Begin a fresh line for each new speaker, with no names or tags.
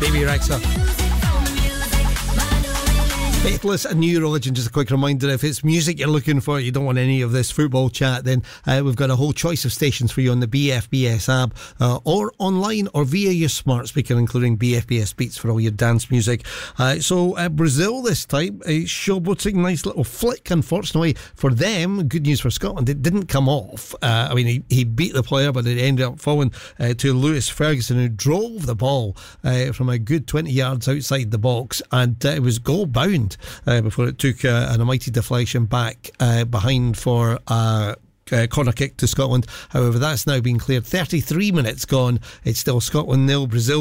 Baby Rexha. Faithless, A New Religion. Just a quick reminder, if it's music you're looking for, you don't want any of this football chat, then we've got a whole choice of stations for you on the BFBS app, or online or via your smart speaker, including BFBS Beats for all your dance music. So Brazil this time, showboating, nice little flick. Unfortunately for them, good news for Scotland, it didn't come off. I mean, he beat the player, but it ended up falling to Lewis Ferguson, who drove the ball from a good 20 yards outside the box, and it was goal bound before it took an almighty deflection back behind for corner kick to Scotland. However, that's now been cleared. 33 minutes gone. It's still Scotland 0, Brazil